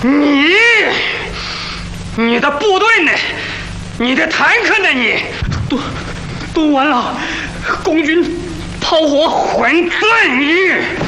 你的部队呢？你的坦克呢？你都完了，共军炮火！ 混蛋！你